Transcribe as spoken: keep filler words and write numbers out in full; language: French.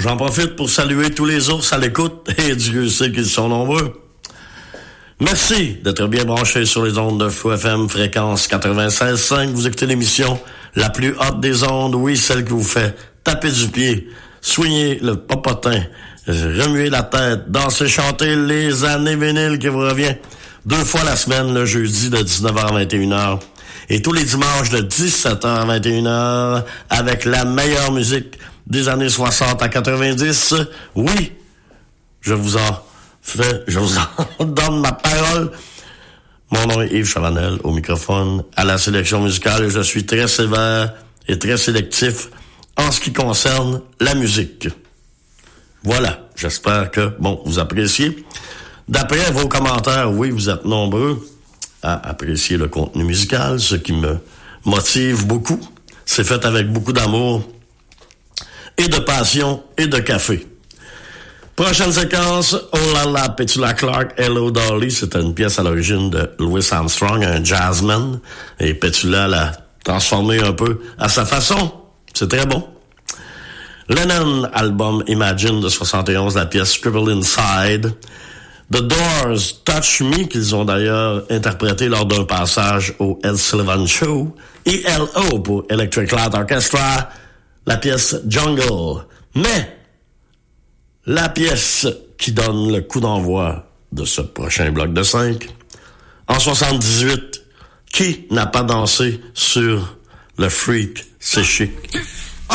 j'en profite pour saluer tous les ours à l'écoute, et Dieu sait qu'ils sont nombreux. Merci d'être bien branchés sur les ondes de Fou F M, fréquence quatre-vingt-seize virgule cinq. Vous écoutez l'émission la plus haute des ondes, oui, celle qui vous fait taper du pied, soigner le popotin, remuer la tête, danser, chanter les années vinyles qui vous revient deux fois la semaine, le jeudi de dix-neuf heures à vingt et une heures et tous les dimanches de dix-sept heures à vingt et une heures avec la meilleure musique des années soixante à quatre-vingt-dix. Oui, je vous en fais, je vous en donne ma parole. Mon nom est Yves Chavanel, au microphone, à la sélection musicale, et je suis très sévère et très sélectif en ce qui concerne la musique. Voilà, j'espère que, bon, vous appréciez. D'après vos commentaires, oui, vous êtes nombreux à apprécier le contenu musical, ce qui me motive beaucoup. C'est fait avec beaucoup d'amour et de passion et de café. Prochaine séquence, Oh la la, Petula Clark, Hello Dolly. C'était une pièce à l'origine de Louis Armstrong, un jazzman. Et Petula l'a transformé un peu à sa façon. C'est très bon. Lennon, album Imagine de soixante et onze, la pièce Scribble Inside. The Doors, Touch Me, qu'ils ont d'ailleurs interprété lors d'un passage au Ed Sullivan Show. E L O pour Electric Light Orchestra, la pièce Jungle. Mais la pièce qui donne le coup d'envoi de ce prochain bloc de cinq, en soixante-dix-huit, qui n'a pas dansé sur le Freak, c'est chic?